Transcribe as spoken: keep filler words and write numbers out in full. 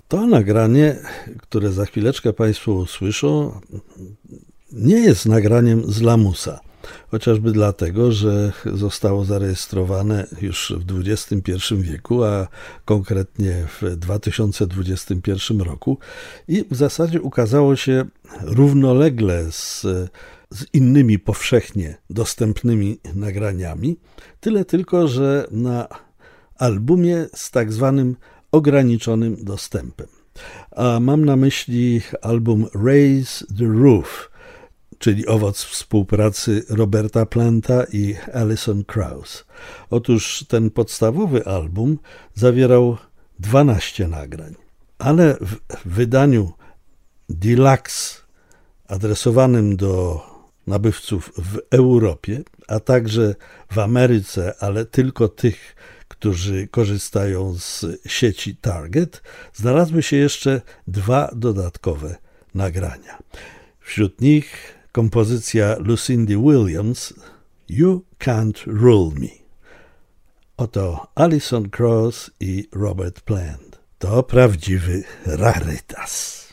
To nagranie, które za chwileczkę Państwo usłyszą, nie jest nagraniem z lamusa. Chociażby dlatego, że zostało zarejestrowane już w dwudziestym pierwszym wieku, a konkretnie w dwa tysiące dwudziestym pierwszym roku i w zasadzie ukazało się równolegle z, z innymi powszechnie dostępnymi nagraniami, tyle tylko, że na albumie z tak zwanym ograniczonym dostępem. A mam na myśli album Raise the Roof, czyli owoc współpracy Roberta Planta i Alison Krauss. Otóż ten podstawowy album zawierał dwanaście nagrań, ale w wydaniu deluxe adresowanym do nabywców w Europie, a także w Ameryce, ale tylko tych, którzy korzystają z sieci Target, znalazły się jeszcze dwa dodatkowe nagrania. Wśród nich kompozycja Lucindy Williams You Can't Rule Me. Oto Alison Krauss i Robert Plant. To prawdziwy rarytas.